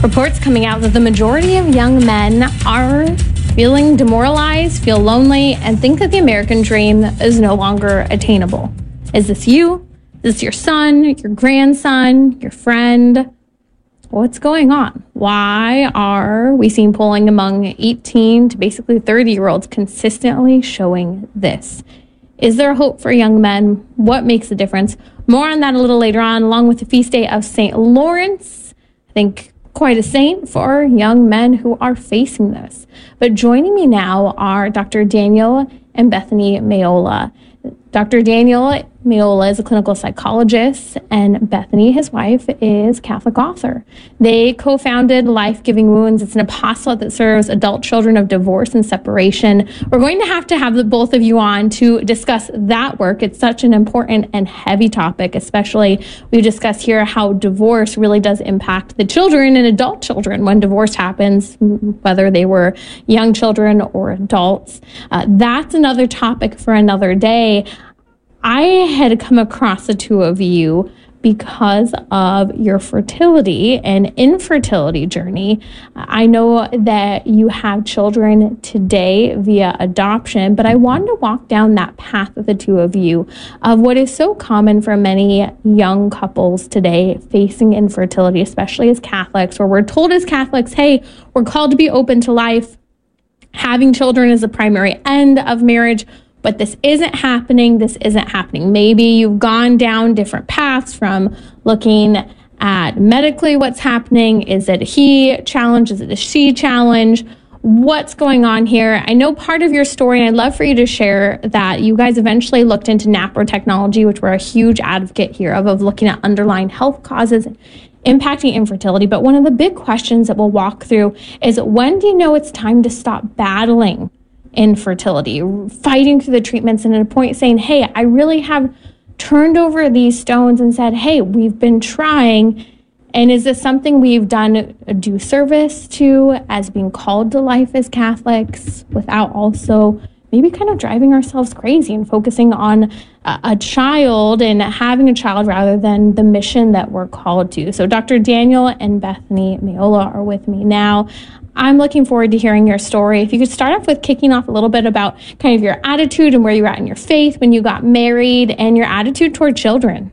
Reports coming out that the majority of young men are feeling demoralized, feel lonely, and think that the American dream is no longer attainable. Is this you? Is this your son, your grandson, your friend? What's going on? Why are we seeing polling among 18 to basically 30-year-olds consistently showing this? Is there hope for young men? What makes a difference? More on that a little later on, along with the feast day of St. Lawrence. I think quite a saint for young men who are facing this. But joining me now are Dr. Daniel and Bethany Mayola. Dr. Daniel Mayola is a clinical psychologist, and Bethany, his wife, is a Catholic author. They co-founded Life Giving Wounds. It's an apostolate that serves adult children of divorce and separation. We're going to have the both of you on to discuss that work. It's such an important and heavy topic, especially we discuss here how divorce really does impact the children and adult children when divorce happens, whether they were young children or adults. That's another topic for another day. I had come across the two of you because of your fertility and infertility journey. I know that you have children today via adoption, but I wanted to walk down that path with the two of you of what is so common for many young couples today facing infertility, especially as Catholics, where we're told as Catholics, hey, we're called to be open to life. Having children is the primary end of marriage. But this isn't happening. Maybe you've gone down different paths from looking at medically what's happening. Is it a he challenge? Is it a she challenge? What's going on here? I know part of your story, and I'd love for you to share that you guys eventually looked into NAPRO technology, which we're a huge advocate here of looking at underlying health causes impacting infertility. But one of the big questions that we'll walk through is, when do you know it's time to stop battling infertility, fighting through the treatments, and at a point saying, hey, I really have turned over these stones and said, hey, we've been trying, and is this something we've done a due service to as being called to life as Catholics, without also maybe kind of driving ourselves crazy and focusing on a child and having a child rather than the mission that we're called to? So Dr. Daniel and Bethany Mayola are with me now. I'm looking forward to hearing your story. If you could start off with kicking off a little bit about kind of your attitude and where you were at in your faith when you got married and your attitude toward children.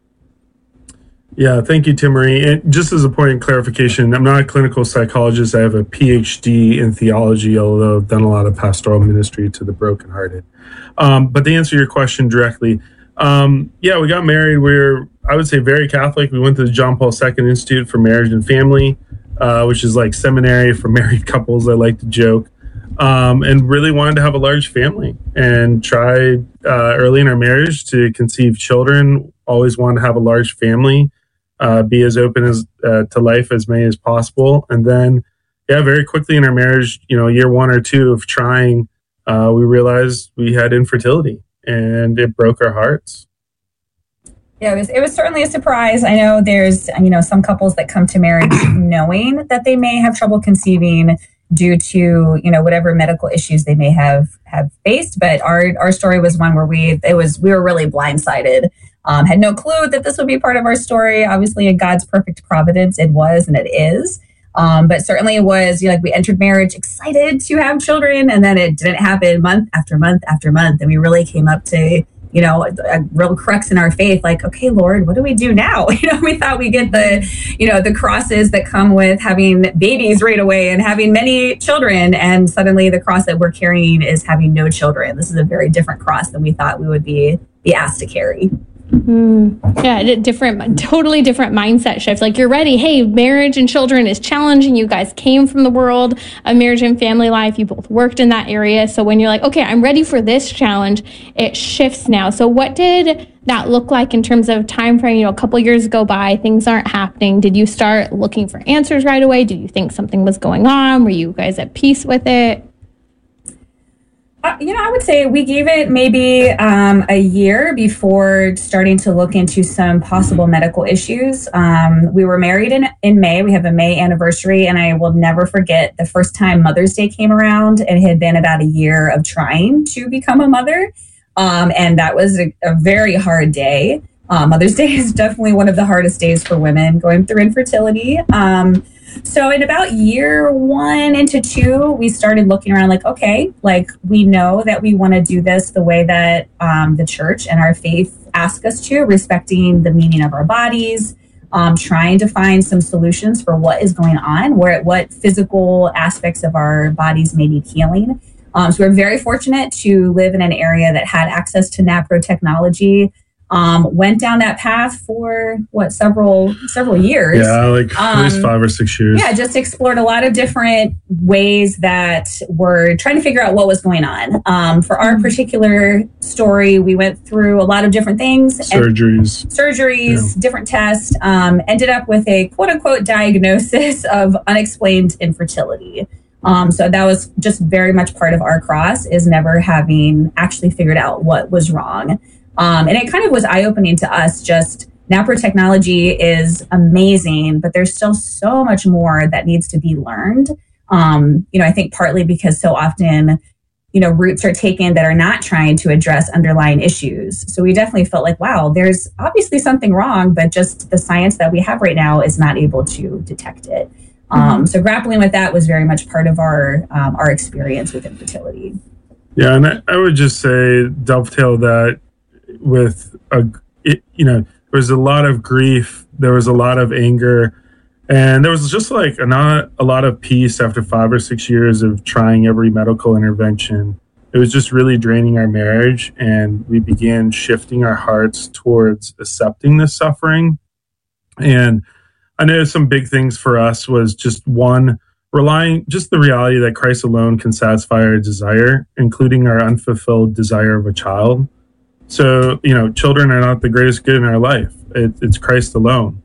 Yeah, thank you, Tim-Marie. And just as a point of clarification, I'm not a clinical psychologist. I have a PhD in theology, although I've done a lot of pastoral ministry to the brokenhearted. But to answer your question directly, we got married. We're, I would say, very Catholic. We went to the John Paul II Institute for Marriage and Family, which is like seminary for married couples, I like to joke, and really wanted to have a large family and tried early in our marriage to conceive children, always wanted to have a large family, be as open as to life as many as possible. And then, very quickly in our marriage, year one or two of trying, we realized we had infertility, and it broke our hearts. Yeah, it was certainly a surprise. I know there's, some couples that come to marriage knowing that they may have trouble conceiving due to, whatever medical issues they may have faced. But our story was one where we were really blindsided. Had no clue that this would be part of our story. Obviously, in God's perfect providence, it was and it is. But certainly it was, we entered marriage excited to have children, and then it didn't happen month after month after month. And we really came up to a real crux in our faith, like, okay, Lord, what do we do now? We thought we get the crosses that come with having babies right away and having many children. And suddenly the cross that we're carrying is having no children. This is a very different cross than we thought we would be asked to carry. Totally different mindset shift. Like, you're ready. Hey, marriage and children is challenging. You guys came from the world of marriage and family life. You both worked in that area. So when you're like, okay, I'm ready for this challenge, it shifts now. So what did that look like in terms of time frame? A couple years go by, things aren't happening. Did you start looking for answers right away? Did you think something was going on? Were you guys at peace with it? I would say we gave it maybe a year before starting to look into some possible medical issues. We were married in May. We have a May anniversary, and I will never forget the first time Mother's Day came around. It had been about a year of trying to become a mother, and that was a very hard day. Mother's Day is definitely one of the hardest days for women going through infertility. So in about year 1 into 2, we started looking around like, okay, like we know that we want to do this the way that the church and our faith ask us to, respecting the meaning of our bodies, trying to find some solutions for what is going on, what physical aspects of our bodies may need healing. So we're very fortunate to live in an area that had access to NAPRO technology. Went down that path for several years. Yeah, like at least 5 or 6 years. Yeah, just explored a lot of different ways that we're trying to figure out what was going on. For our particular story, we went through a lot of different things. Surgeries, different tests, ended up with a quote unquote diagnosis of unexplained infertility. So that was just very much part of our cross, is never having actually figured out what was wrong. And it kind of was eye-opening to us. Just NAPRO technology is amazing, but there's still so much more that needs to be learned. I think partly because so often, routes are taken that are not trying to address underlying issues. So we definitely felt like, wow, there's obviously something wrong, but just the science that we have right now is not able to detect it. So grappling with that was very much part of our experience with infertility. Yeah, and I would just say, dovetail that with there was a lot of grief, there was a lot of anger, and there was just like not a lot of peace after 5 or 6 years of trying every medical intervention. It was just really draining our marriage, and we began shifting our hearts towards accepting this suffering. And I know some big things for us was just one, relying just the reality that Christ alone can satisfy our desire, including our unfulfilled desire of a child. So, children are not the greatest good in our life. It's Christ alone.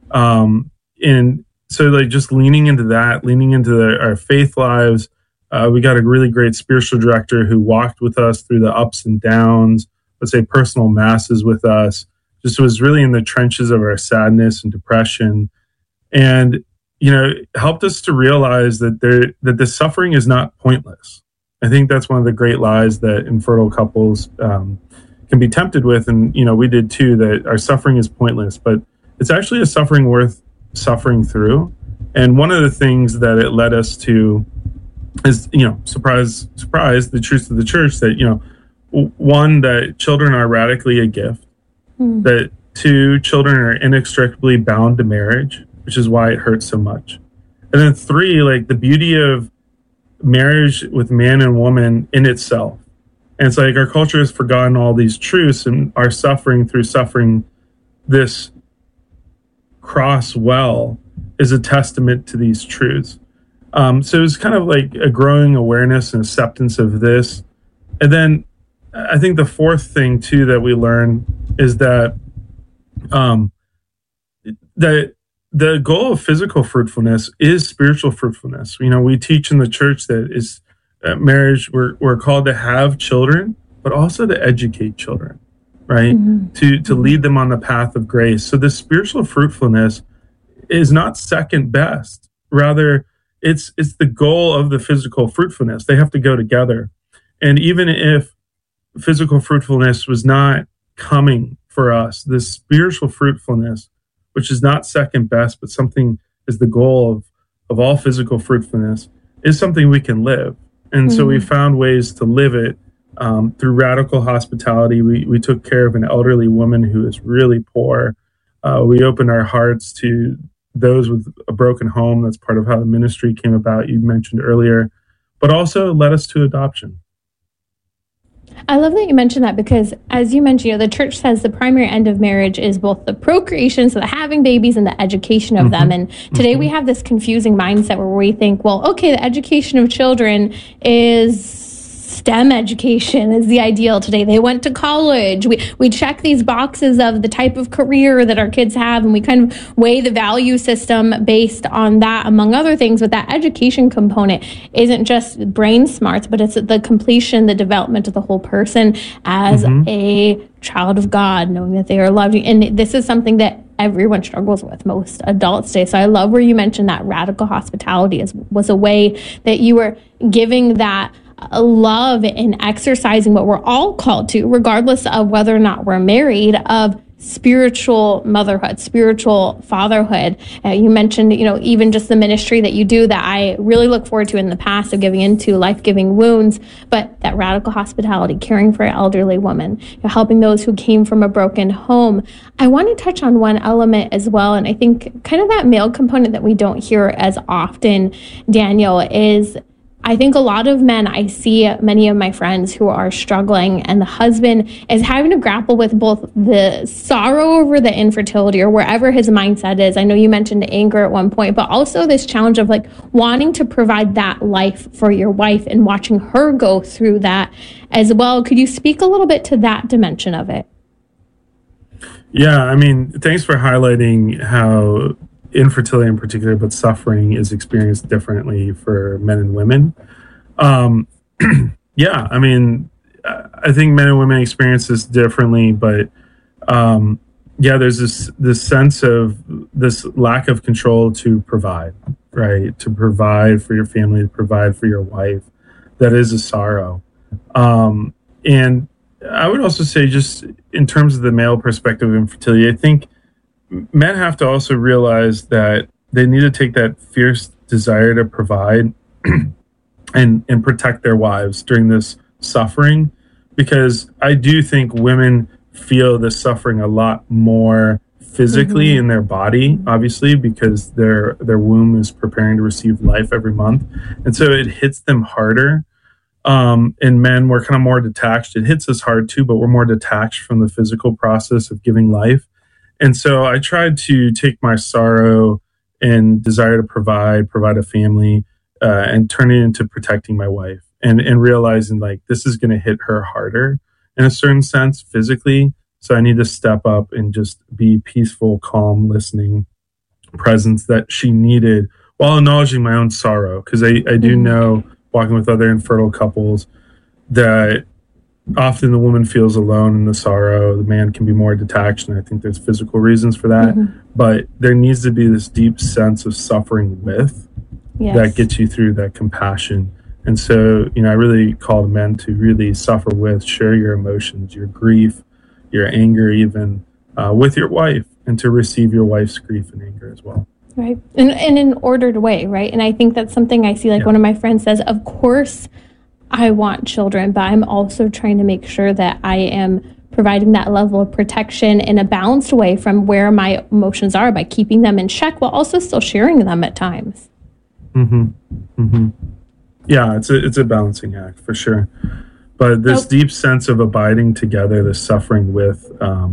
And so like just leaning into that, our faith lives. We got a really great spiritual director who walked with us through the ups and downs, let's say personal masses with us, just was really in the trenches of our sadness and depression. And, helped us to realize that the suffering is not pointless. I think that's one of the great lies that infertile couples can be tempted with, and we did too, that our suffering is pointless, but it's actually a suffering worth suffering through. And one of the things that it led us to is, surprise, the truth of the church, that, one, that children are radically a gift, that 2, children are inextricably bound to marriage, which is why it hurts so much. And then 3, like the beauty of marriage with man and woman in itself. And it's like our culture has forgotten all these truths, and our suffering through suffering this cross is a testament to these truths. So it was kind of like a growing awareness and acceptance of this. And then I think the fourth thing too that we learned is that the goal of physical fruitfulness is spiritual fruitfulness. We teach in the church that is marriage, we're called to have children, but also to educate children, right? To lead them on the path of grace. So the spiritual fruitfulness is not second best. Rather, it's the goal of the physical fruitfulness. They have to go together. And even if physical fruitfulness was not coming for us, this spiritual fruitfulness, which is not second best, but something is the goal of all physical fruitfulness, is something we can live. And so we found ways to live it through radical hospitality. We took care of an elderly woman who is really poor. We opened our hearts to those with a broken home. That's part of how the ministry came about, you mentioned earlier, but also led us to adoption. I love that you mentioned that, because as you mentioned, the church says the primary end of marriage is both the procreation, so the having babies, and the education of them. And today we have this confusing mindset where we think, well, okay, the education of children is STEM education is the ideal today. They went to college. We check these boxes of the type of career that our kids have, and we kind of weigh the value system based on that, among other things. But that education component isn't just brain smarts, but it's the completion, the development of the whole person as a child of God, knowing that they are loved. And this is something that everyone struggles with, most adults today. So I love where you mentioned that radical hospitality was a way that you were giving that love and exercising what we're all called to, regardless of whether or not we're married, of spiritual motherhood, spiritual fatherhood. You mentioned, even just the ministry that you do that I really look forward to in the past of giving into life-giving wounds, but that radical hospitality, caring for an elderly woman, helping those who came from a broken home. I want to touch on one element as well, and I think kind of that male component that we don't hear as often, Daniel, is I think a lot of men, I see many of my friends who are struggling, and the husband is having to grapple with both the sorrow over the infertility or wherever his mindset is. I know you mentioned anger at one point, but also this challenge of like wanting to provide that life for your wife and watching her go through that as well. Could you speak a little bit to that dimension of it? Yeah, I mean, thanks for highlighting how infertility in particular, but suffering is experienced differently for men and women. Yeah, I mean, I think men and women experience this differently, but yeah, there's this sense of this lack of control to provide, right? To provide for your family, to provide for your wife. That is a sorrow. And I would also say, just in terms of the male perspective of infertility, I think men have to also realize that they need to take that fierce desire to provide and protect their wives during this suffering, because I do think women feel this suffering a lot more physically in their body, obviously, because their womb is preparing to receive life every month. And so it hits them harder. And men, we're kind of more detached. It hits us hard too, but we're more detached from the physical process of giving life. And so I tried to take my sorrow and desire to provide a family, and turn it into protecting my wife and realizing like this is going to hit her harder in a certain sense physically. So I need to step up and just be peaceful, calm, listening presence that she needed while acknowledging my own sorrow. Because I do know, walking with other infertile couples, that often the woman feels alone in the sorrow. The man can be more detached, and I think there's physical reasons for that. But there needs to be this deep sense of suffering with that gets you through that compassion. And so, I really call the men to really suffer with, share your emotions, your grief, your anger, even with your wife, and to receive your wife's grief and anger as well. Right. In an ordered way, right? And I think that's something I see, like one of my friends says, of course, I want children, but I'm also trying to make sure that I am providing that level of protection in a balanced way from where my emotions are by keeping them in check while also still sharing them at times. Yeah, it's a balancing act for sure. But this deep sense of abiding together, this suffering with,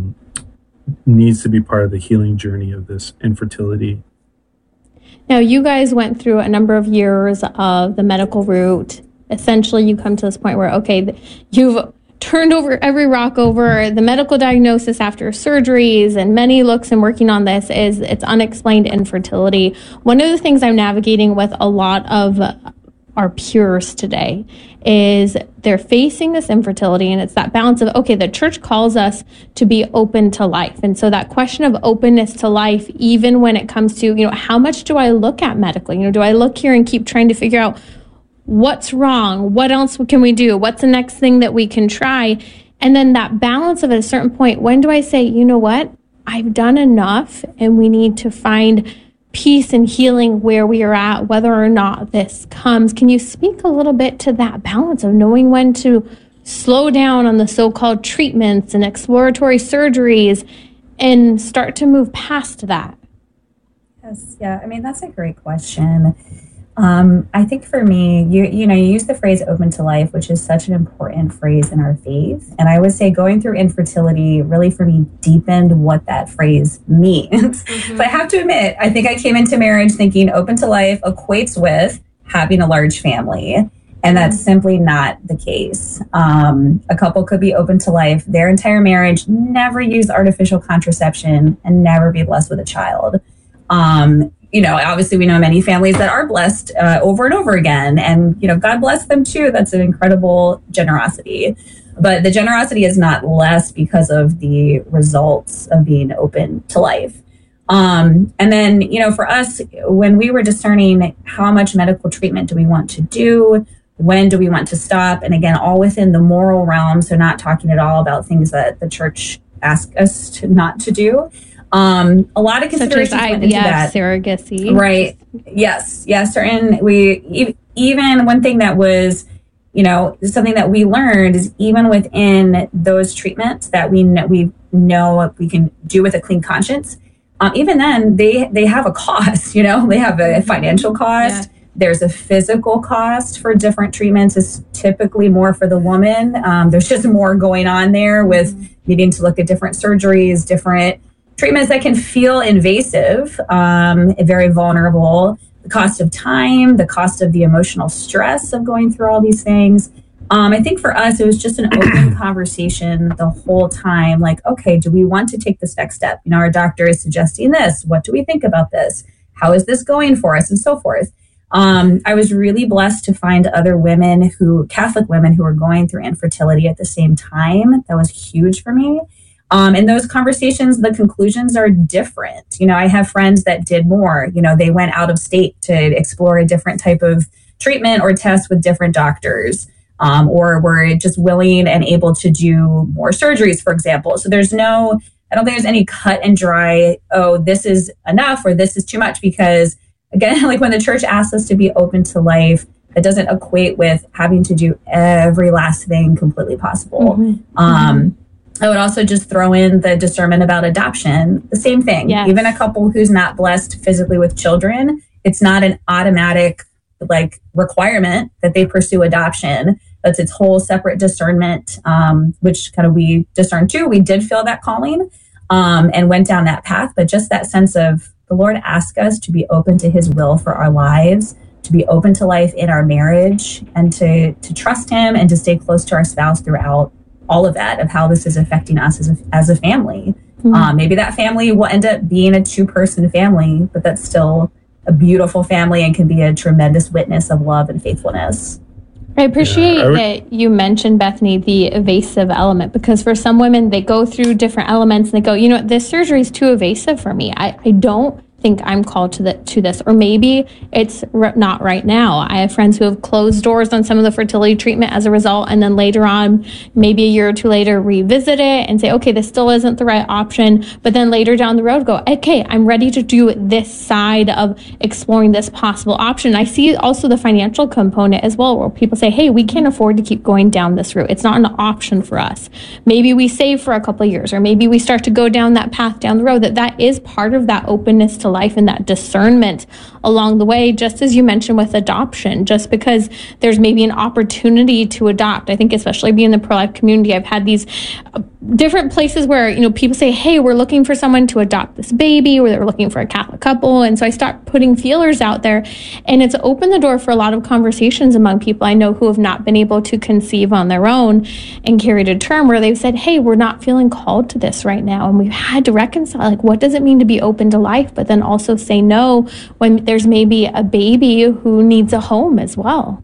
needs to be part of the healing journey of this infertility. Now, you guys went through a number of years of the medical route. Essentially, you come to this point where, okay, you've turned over every rock over the medical diagnosis after surgeries and many looks and working on this is it's unexplained infertility. One of the things I'm navigating with a lot of our peers today is they're facing this infertility, and it's that balance of, okay, the church calls us to be open to life. And so that question of openness to life, even when it comes to, how much do I look at medically? Do I look here and keep trying to figure out what's wrong? What else can we do? What's the next thing that we can try? And then that balance of at a certain point, when do I say, you know what? I've done enough, and we need to find peace and healing where we are at, whether or not this comes. Can you speak a little bit to that balance of knowing when to slow down on the so-called treatments and exploratory surgeries and start to move past that? Yes, yeah. I mean, that's a great question. I think for me, you use the phrase open to life, which is such an important phrase in our faith. And I would say going through infertility really for me deepened what that phrase means. So I have to admit, I think I came into marriage thinking open to life equates with having a large family. And that's simply not the case. A couple could be open to life their entire marriage, never use artificial contraception, and never be blessed with a child. Obviously we know many families that are blessed over and over again, and, God bless them too. That's an incredible generosity. But the generosity is not less because of the results of being open to life. And then, for us, when we were discerning how much medical treatment do we want to do, when do we want to stop? And again, all within the moral realm. So not talking at all about things that the church ask us to not to do. A lot of considerations went into that. Surrogacy. Right. Yes. Even one thing that was, something that we learned is even within those treatments that we know we can do with a clean conscience. Even then, they have a cost. They have a financial cost. Yeah. There's a physical cost for different treatments. It's typically more for the woman. There's just more going on there with needing to look at different surgeries, different treatments that can feel invasive, very vulnerable. The cost of time, the cost of the emotional stress of going through all these things. I think for us, it was just an open conversation the whole time. Like, okay, do we want to take this next step? Our doctor is suggesting this. What do we think about this? How is this going for us? And so forth. I was really blessed to find other women Catholic women who were going through infertility at the same time. That was huge for me. In those conversations, the conclusions are different. I have friends that did more. They went out of state to explore a different type of treatment or test with different doctors, or were just willing and able to do more surgeries, for example. So I don't think there's any cut and dry, oh, this is enough or this is too much, because again, like when the church asks us to be open to life, that doesn't equate with having to do every last thing completely possible. I would also just throw in the discernment about adoption. The same thing. Yes. Even a couple who's not blessed physically with children, it's not an automatic requirement that they pursue adoption. That's its whole separate discernment, which kind of we discerned too. We did feel that calling and went down that path. But just that sense of the Lord asked us to be open to his will for our lives, to be open to life in our marriage, and to trust him and to stay close to our spouse throughout all of that, of how this is affecting us as a family. Maybe that family will end up being a 2-person family, but that's still a beautiful family and can be a tremendous witness of love and faithfulness. I appreciate that you mentioned, Bethany, the evasive element, because for some women, they go through different elements and they go, this surgery is too evasive for me. I don't think I'm called to this, or maybe it's not right now. I have friends who have closed doors on some of the fertility treatment as a result, and then later on, maybe a year or two later, revisit it and say, okay, this still isn't the right option, but then later down the road go, okay, I'm ready to do this side of exploring this possible option. I see also the financial component as well, where people say, hey, we can't afford to keep going down this route. It's not an option for us. Maybe we save for a couple of years, or maybe we start to go down that path down the road. That is part of that openness to life and that discernment along the way, just as you mentioned with adoption. Just because there's maybe an opportunity to adopt, I think especially being in the pro-life community, I've had these different places where people say, hey, we're looking for someone to adopt this baby, or they're looking for a Catholic couple. And so I start putting feelers out there, and it's opened the door for a lot of conversations among people I know who have not been able to conceive on their own and carry to term, where they've said, hey, we're not feeling called to this right now. And we've had to reconcile, what does it mean to be open to life, but then also say no when there's maybe a baby who needs a home as well.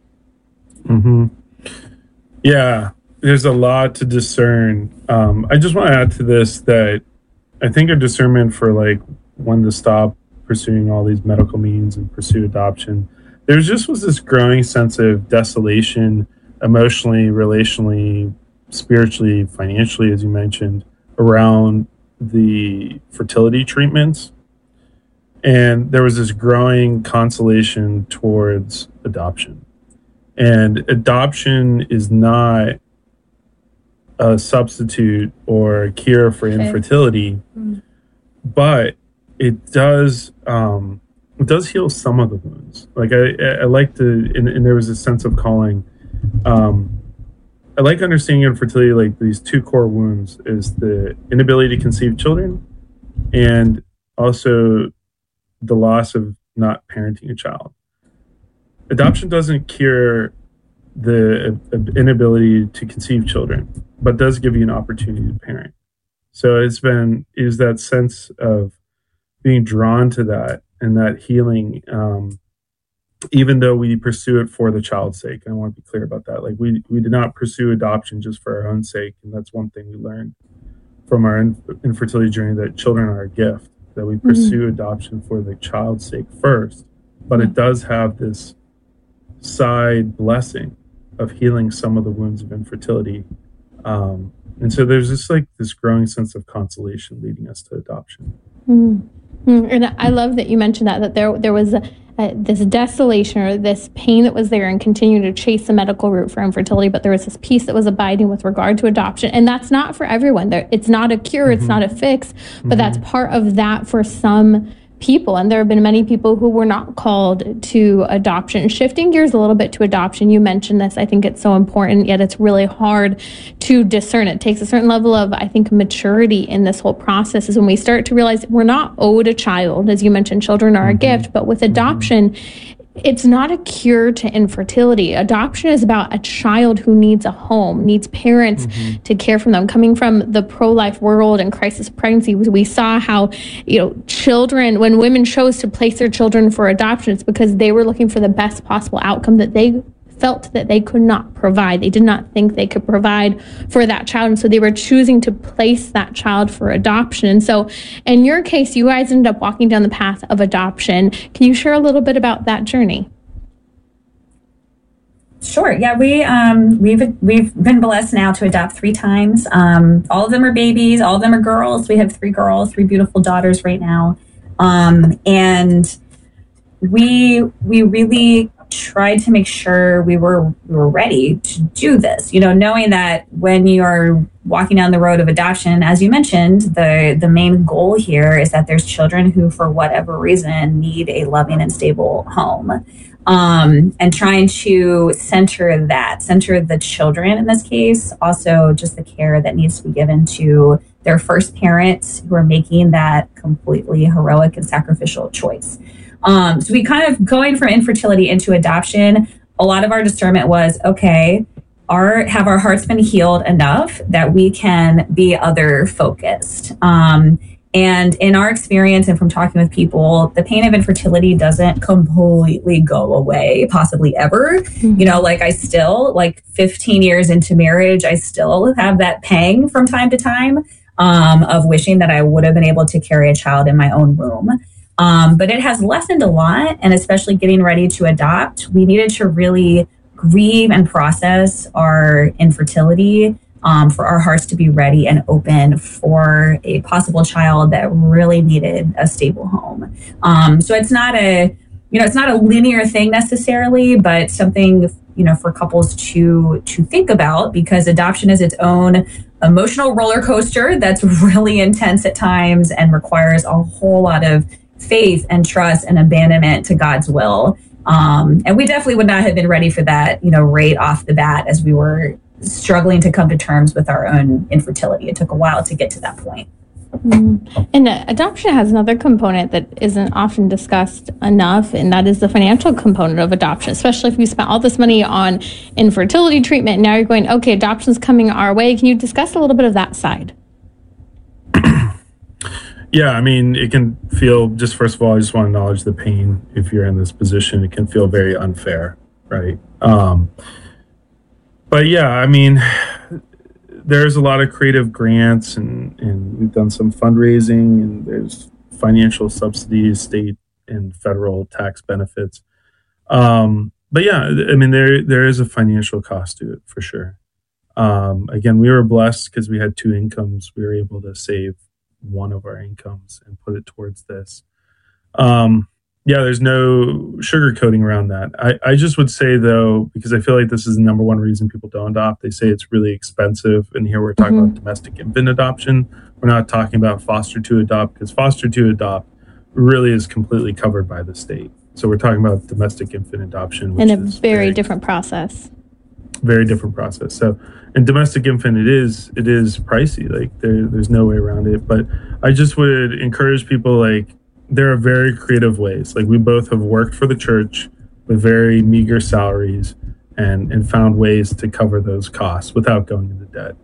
Yeah, there's a lot to discern. I just want to add to this that I think a discernment for when to stop pursuing all these medical means and pursue adoption. There just was this growing sense of desolation, emotionally, relationally, spiritually, financially, as you mentioned, around the fertility treatments. And there was this growing consolation towards adoption. And adoption is not a substitute or a cure for infertility, but it does heal some of the wounds. I like to, and there was a sense of calling. I like understanding infertility, these 2 core wounds is the inability to conceive children, and also the loss of not parenting a child. Adoption doesn't cure the inability to conceive children, but does give you an opportunity to parent. So it is that sense of being drawn to that and that healing, even though we pursue it for the child's sake. And I want to be clear about that. We did not pursue adoption just for our own sake. And that's one thing we learned from our infertility journey, that children are a gift, that we pursue adoption for the child's sake first. But it does have this side blessing of healing some of the wounds of infertility And so there's this growing sense of consolation leading us to adoption. And I love that you mentioned that there was this desolation or this pain that was there and continued to chase the medical route for infertility, but there was this peace that was abiding with regard to adoption. And that's not for everyone. It's not a cure, it's not a fix, but that's part of that for some people. And there have been many people who were not called to adoption. Shifting gears a little bit to adoption, you mentioned this. I think it's so important, yet it's really hard to discern. It takes a certain level of, I think, maturity in this whole process is when we start to realize we're not owed a child. As you mentioned, children are a gift, but with adoption, it's not a cure to infertility. Adoption is about a child who needs a home, needs parents to care for them. Coming from the pro-life world and crisis pregnancy, we saw how, children, when women chose to place their children for adoption, it's because they were looking for the best possible outcome that they felt that they could not provide. They did not think they could provide for that child. And so they were choosing to place that child for adoption. And so in your case, you guys ended up walking down the path of adoption. Can you share a little bit about that journey? Sure. Yeah, we've been blessed now to adopt 3 times. All of them are babies. All of them are girls. We have 3 girls, 3 beautiful daughters right now. And we really tried to make sure we were ready to do this, knowing that when you are walking down the road of adoption, as you mentioned, the main goal here is that there's children who, for whatever reason, need a loving and stable home. And trying to center the children in this case, also just the care that needs to be given to their first parents who are making that completely heroic and sacrificial choice. So we kind of going from infertility into adoption, a lot of our discernment was, okay, have our hearts been healed enough that we can be other focused? And in our experience and from talking with people, the pain of infertility doesn't completely go away, possibly ever. I still, 15 years into marriage, I still have that pang from time to time of wishing that I would have been able to carry a child in my own womb. But it has lessened a lot, and especially getting ready to adopt, we needed to really grieve and process our infertility, for our hearts to be ready and open for a possible child that really needed a stable home. So it's not it's not a linear thing necessarily, but something, for couples to think about, because adoption is its own emotional roller coaster that's really intense at times and requires a whole lot of faith and trust and abandonment to God's will. And we definitely would not have been ready for that, right off the bat as we were struggling to come to terms with our own infertility. It took a while to get to that point. And adoption has another component that isn't often discussed enough, and that is the financial component of adoption, especially if you spent all this money on infertility treatment. And now you're going, okay, adoption's coming our way. Can you discuss a little bit of that side? Yeah, I mean, it can feel, just first of all, I just want to acknowledge the pain if you're in this position. It can feel very unfair, right? But yeah, I mean, there's a lot of creative grants and we've done some fundraising, and there's financial subsidies, state and federal tax benefits. But yeah, I mean, there is a financial cost to it for sure. Again, we were blessed because we had 2 incomes. We were able to save one of our incomes and put it towards this. Yeah, there's no sugarcoating around that. I just would say, though, because I feel like this is the number one reason people don't adopt, they say it's really expensive. And here we're talking about domestic infant adoption. We're not talking about foster to adopt, because foster to adopt really is completely covered by the state. So we're talking about domestic infant adoption, which is very different process. Very different process. So in domestic infant, it is pricey. Like there's no way around it. But I just would encourage people, there are very creative ways. We both have worked for the church with very meager salaries and found ways to cover those costs without going into debt.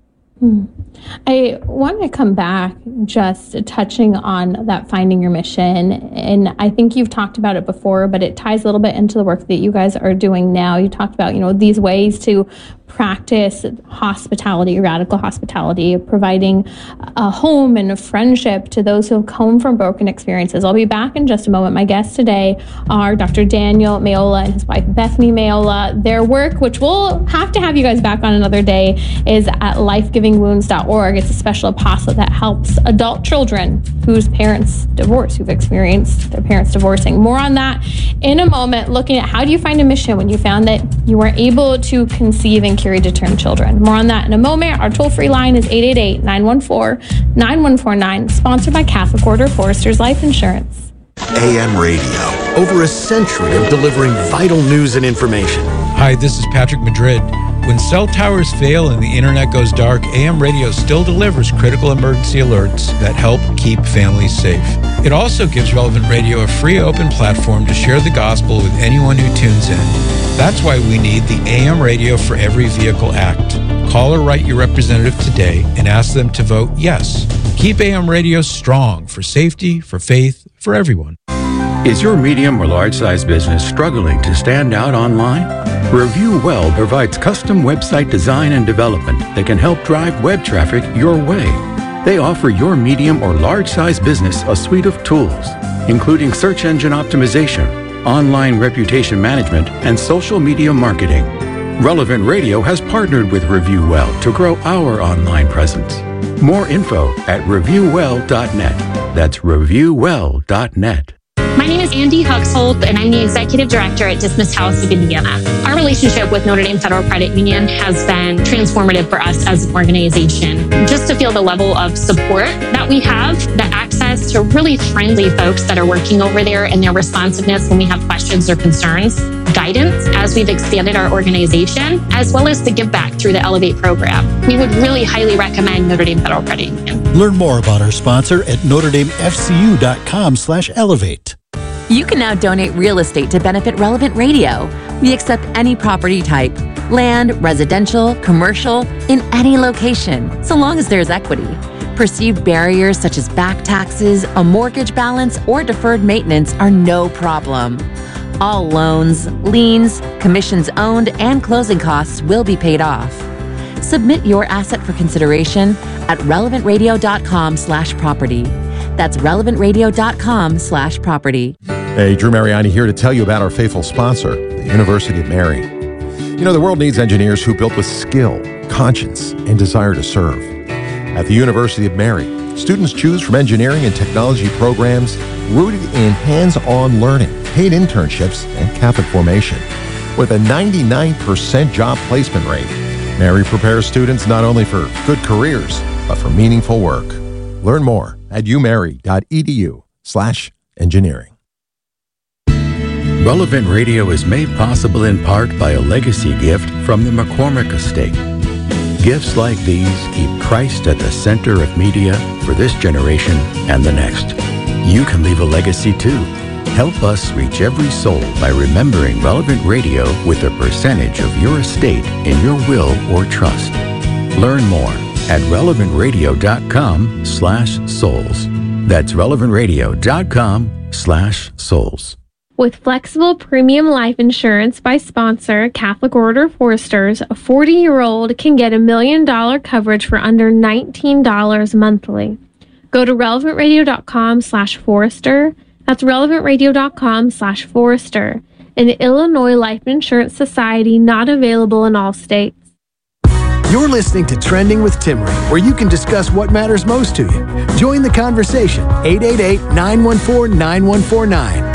I want to come back just touching on that finding your mission. And I think you've talked about it before, but it ties a little bit into the work that you guys are doing now. You talked about, these ways to practice hospitality, radical hospitality, providing a home and a friendship to those who have come from broken experiences. I'll be back in just a moment. My guests today are Dr. Daniel Mayola and his wife, Bethany Mayola. Their work, which we'll have to have you guys back on another day, is at lifegivingwounds.org. It's a special apostolate that helps adult children whose parents divorce, who've experienced their parents divorcing. More on that in a moment, looking at how do you find a mission when you found that you weren't able to conceive and carry to term children. More on that in a moment. Our toll-free line is 888-914-9149, sponsored by Catholic Order Foresters Life Insurance. AM radio, over a century of delivering vital news and information. Hi, this is Patrick Madrid. When cell towers fail and the internet goes dark, AM radio still delivers critical emergency alerts that help keep families safe. It also gives Relevant Radio a free open platform to share the gospel with anyone who tunes in. That's why we need the AM Radio for Every Vehicle Act. Call or write your representative today and ask them to vote yes. Keep AM radio strong for safety, for faith, for everyone. Is your medium or large-size business struggling to stand out online? Review Well provides custom website design and development that can help drive web traffic your way. They offer your medium or large-size business a suite of tools, including search engine optimization, online reputation management, and social media marketing. Relevant Radio has partnered with Review Well to grow our online presence. More info at reviewwell.net. That's reviewwell.net. My name is Andy Huxhold, and I'm the Executive Director at Dismissed House of Indiana. Our relationship with Notre Dame Federal Credit Union has been transformative for us as an organization. Just to feel the level of support that we have, the access to really friendly folks that are working over there, and their responsiveness when we have questions or concerns, guidance as we've expanded our organization, as well as the give back through the Elevate program. We would really highly recommend Notre Dame Federal Credit Union. Learn more about our sponsor at NotreDameFCU.com/elevate. You can now donate real estate to benefit Relevant Radio. We accept any property type, land, residential, commercial, in any location, so long as there's equity. Perceived barriers such as back taxes, a mortgage balance, or deferred maintenance are no problem. All loans, liens, commissions owned, and closing costs will be paid off. Submit your asset for consideration at relevantradio.com/property. That's relevantradio.com/property. Hey, Drew Mariani here to tell you about our faithful sponsor, the University of Mary. You know, the world needs engineers who built with skill, conscience, and desire to serve. At the University of Mary, students choose from engineering and technology programs rooted in hands-on learning, paid internships, and Catholic formation. With a 99% job placement rate, Mary prepares students not only for good careers, but for meaningful work. Learn more at umary.edu/engineering. Relevant Radio is made possible in part by a legacy gift from the McCormick Estate. Gifts like these keep Christ at the center of media for this generation and the next. You can leave a legacy too. Help us reach every soul by remembering Relevant Radio with a percentage of your estate in your will or trust. Learn more at relevantradio.com/souls. That's relevantradio.com/souls. With flexible premium life insurance by sponsor Catholic Order Foresters, a 40-year-old can get $1 million coverage for under $19 monthly. Go to relevantradio.com/forester. That's relevantradio.com/forester. An Illinois Life Insurance Society, not available in all states. You're listening to Trending with Timmerie, where you can discuss what matters most to you. Join the conversation. 888-914-9149.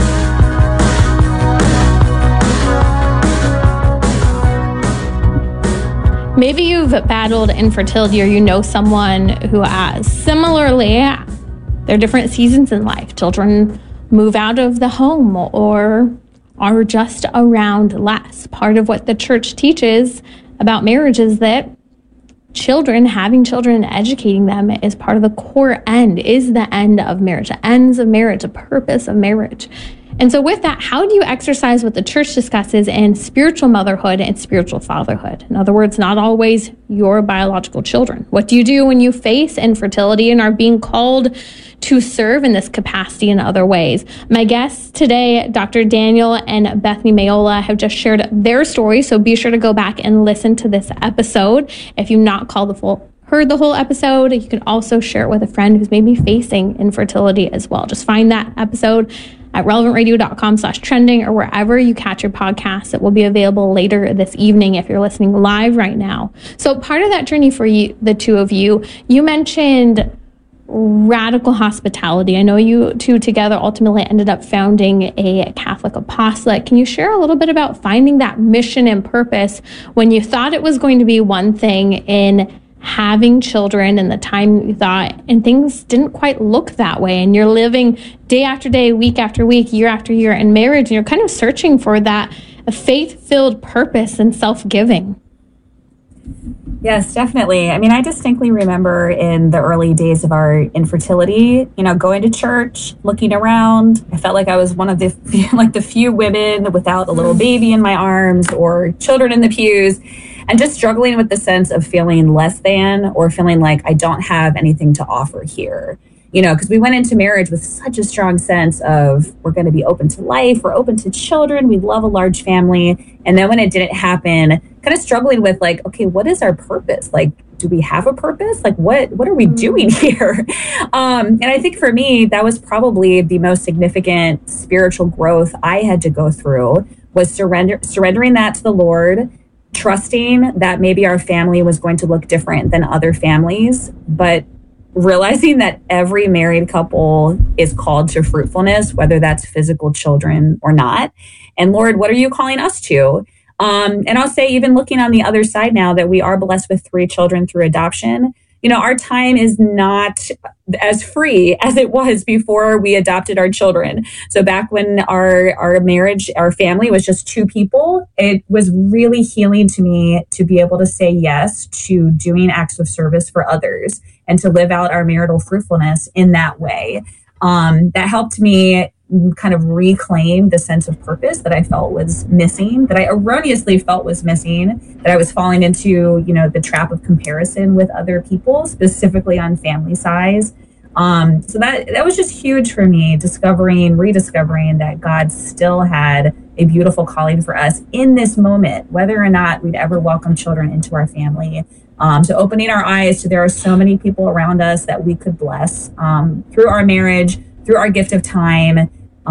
Maybe you've battled infertility or you know someone who has. Similarly, there are different seasons in life. Children move out of the home or are just around less. Part of what the church teaches about marriage is that having children and educating them is part of the core end, is the end of marriage, the ends of marriage, the purpose of marriage. And so with that, how do you exercise what the church discusses in spiritual motherhood and spiritual fatherhood? In other words, not always your biological children. What do you do when you face infertility and are being called to serve in this capacity in other ways? My guests today, Dr. Daniel and Bethany Mayola, have just shared their story, so be sure to go back and listen to this episode. If you've not heard the whole episode, you can also share it with a friend who's maybe facing infertility as well. Just find that episode at relevantradio.com/trending or wherever you catch your podcasts. It will be available later this evening if you're listening live right now. So part of that journey for you, the two of you mentioned radical hospitality. I know you two together ultimately ended up founding a Catholic apostolate. Can you share a little bit about finding that mission and purpose when you thought it was going to be one thing in having children and the time you thought, and things didn't quite look that way, and you're living day after day, week after week, year after year in marriage, and you're kind of searching for that faith-filled purpose and self-giving? Yes, definitely. I mean, I distinctly remember in the early days of our infertility, going to church, looking around. I felt like I was one of the few women without a little baby in my arms or children in the pews, and just struggling with the sense of feeling less than or feeling like I don't have anything to offer here. Because we went into marriage with such a strong sense of we're going to be open to life, we're open to children, we love a large family. And then when it didn't happen, kind of struggling with okay, what is our purpose? Do we have a purpose? What are we doing here? And I think for me, that was probably the most significant spiritual growth I had to go through, was surrendering that to the Lord, trusting that maybe our family was going to look different than other families, but realizing that every married couple is called to fruitfulness, whether that's physical children or not. And Lord, what are you calling us to? And I'll say, even looking on the other side now that we are blessed with 3 children through adoption, our time is not as free as it was before we adopted our children. So back when our marriage, our family was just 2 people, it was really healing to me to be able to say yes to doing acts of service for others and to live out our marital fruitfulness in that way. That helped me kind of reclaim the sense of purpose that I felt was missing, that I erroneously felt was missing, that I was falling into, the trap of comparison with other people, specifically on family size. So that was just huge for me, rediscovering that God still had a beautiful calling for us in this moment, whether or not we'd ever welcome children into our family. So opening our eyes to there are so many people around us that we could bless through our marriage, through our gift of time.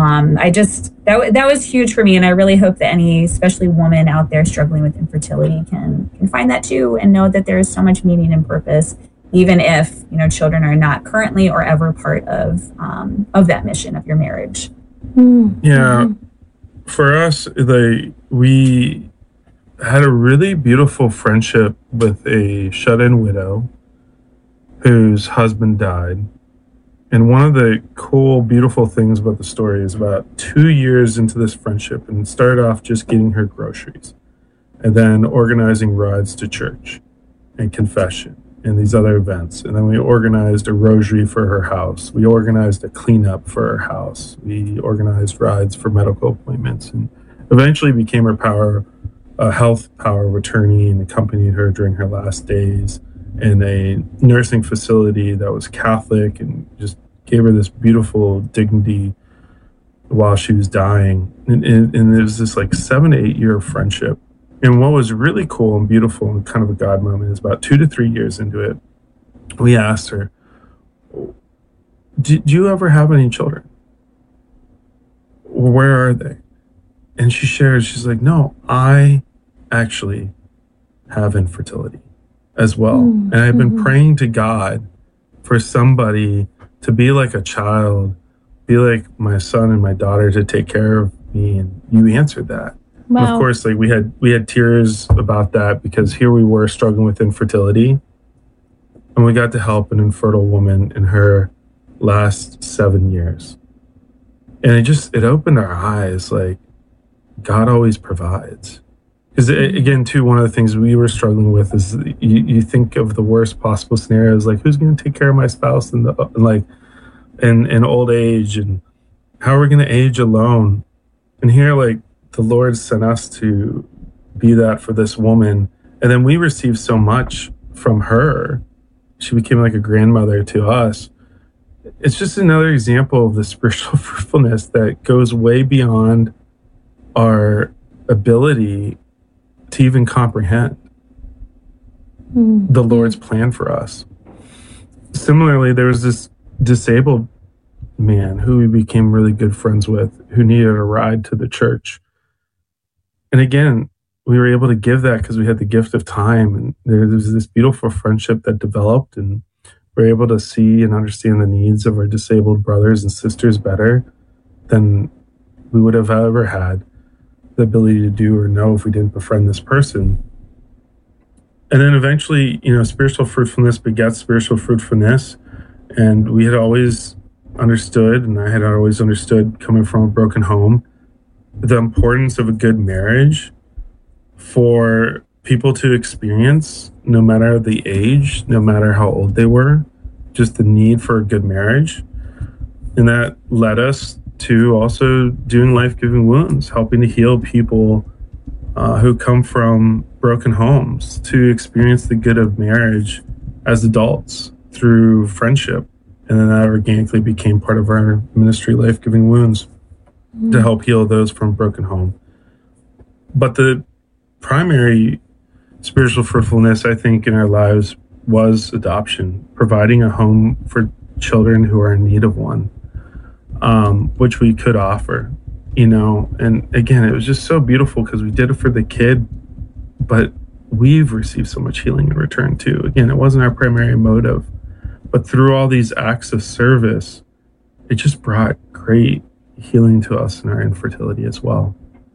That was huge for me, and I really hope that any, especially woman out there struggling with infertility, can find that too, and know that there is so much meaning and purpose, even if children are not currently or ever part of that mission of your marriage. Yeah, for us, we had a really beautiful friendship with a shut-in widow whose husband died. And one of the cool, beautiful things about the story is about 2 years into this friendship, and it started off just getting her groceries and then organizing rides to church and confession and these other events. And then we organized a rosary for her house. We organized a cleanup for her house. We organized rides for medical appointments, and eventually became her health power of attorney, and accompanied her during her last days in a nursing facility that was Catholic, and just gave her this beautiful dignity while she was dying. And there was this 7 to 8 year friendship. And what was really cool and beautiful and kind of a God moment is about 2 to 3 years into it, we asked her, did you ever have any children? Where are they? And she shared, she's like, no, I actually have infertility as well. And I've been praying to God for somebody to be like a child, be like my son and my daughter, to take care of me. And you answered that. Wow. And of course, we had tears about that, because here we were struggling with infertility, and we got to help an infertile woman in her last 7 years. And it opened our eyes, God always provides. Because again, too, one of the things we were struggling with is you think of the worst possible scenarios, who's going to take care of my spouse in old age, and how are we going to age alone? And here, like, the Lord sent us to be that for this woman. And then we received so much from her. She became like a grandmother to us. It's just another example of the spiritual fruitfulness that goes way beyond our ability to even comprehend the Lord's plan for us. Similarly, there was this disabled man who we became really good friends with, who needed a ride to the church. And again, we were able to give that because we had the gift of time, and there was this beautiful friendship that developed, and we were able to see and understand the needs of our disabled brothers and sisters better than we would have ever had the ability to do or know if we didn't befriend this person. And then eventually, spiritual fruitfulness begets spiritual fruitfulness. And we had always understood, and I had always understood, coming from a broken home, the importance of a good marriage for people to experience, no matter the age, no matter how old they were, just the need for a good marriage. And that led us to also doing Life-Giving Wounds, helping to heal people who come from broken homes to experience the good of marriage as adults through friendship. And then that organically became part of our ministry, Life-Giving Wounds, to help heal those from broken home. But the primary spiritual fruitfulness, I think, in our lives was adoption, providing a home for children who are in need of one, which we could offer, and again, it was just so beautiful because we did it for the kid, but we've received so much healing in return too. Again, it wasn't our primary motive, but through all these acts of service, it just brought great healing to us in our infertility as well.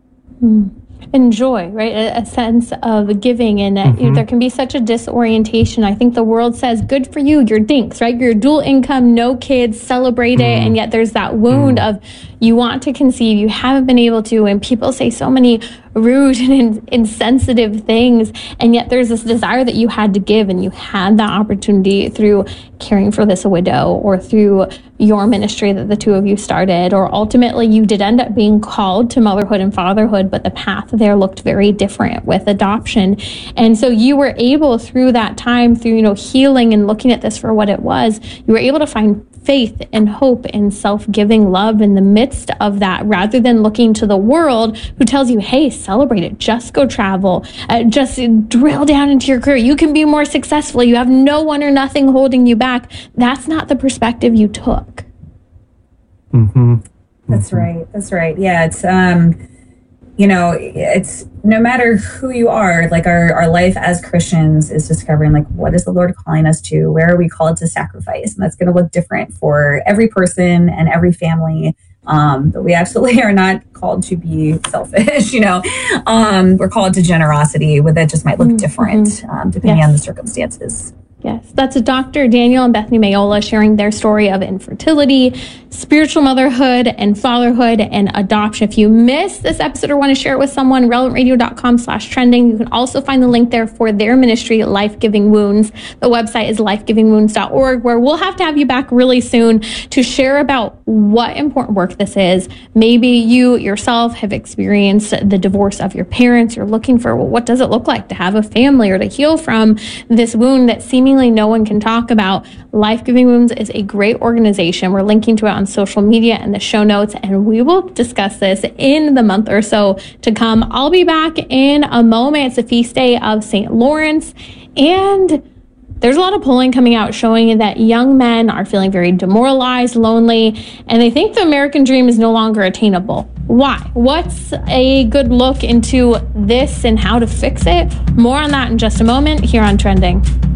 And joy, right? A sense of giving, and there can be such a disorientation. I think the world says, good for you, you're dinks, right? You're dual income, no kids, celebrate it. And yet there's that wound of you want to conceive, you haven't been able to, and people say so many rude and insensitive things. And yet there's this desire that you had to give, and you had that opportunity through caring for this widow or through your ministry that the two of you started, or ultimately you did end up being called to motherhood and fatherhood, but the path there looked very different with adoption. And so you were able, through that time, through healing and looking at this for what it was, you were able to find faith and hope and self-giving love in the midst of that, rather than looking to the world who tells you, hey, celebrate it, just go travel, just drill down into your career, you can be more successful, you have no one or nothing holding you back. That's not the perspective you took. That's right. Yeah, it's it's no matter who you are, like our life as Christians is discovering, like, what is the Lord calling us to? Where are we called to sacrifice? And that's going to look different for every person and every family. But we absolutely are not called to be selfish, we're called to generosity, but that just might look different depending on the circumstances. Yes, that's Dr. Daniel and Bethany Mayola sharing their story of infertility, spiritual motherhood, and fatherhood, and adoption. If you missed this episode or want to share it with someone, relevantradio.com/trending. You can also find the link there for their ministry, Life-Giving Wounds. The website is lifegivingwounds.org, where we'll have to have you back really soon to share about what important work this is. Maybe you yourself have experienced the divorce of your parents. You're looking for, well, what does it look like to have a family or to heal from this wound that seemingly no one can talk about. Life-Giving Wounds is a great organization. We're linking to it on social media and the show notes, and we will discuss this in the month or so to come. I'll be back in a moment. It's a feast day of St. Lawrence, and there's a lot of polling coming out showing that young men are feeling very demoralized, lonely, and they think the American dream is no longer attainable. Why? What's a good look into this and how to fix it? More on that in just a moment here on Trending.